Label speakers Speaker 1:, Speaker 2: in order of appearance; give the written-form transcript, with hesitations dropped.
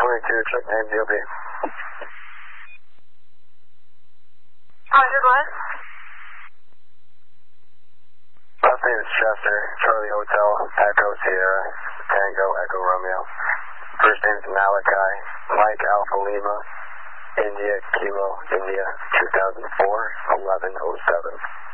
Speaker 1: 22, check name DOB.
Speaker 2: Roger, go ahead.
Speaker 1: Last name is Chester, Charlie Hotel, Echo Sierra, Tango, Echo Romeo. First name is Malachi, Mike Alpha Lima, India Kilo, India, 2004, 1107.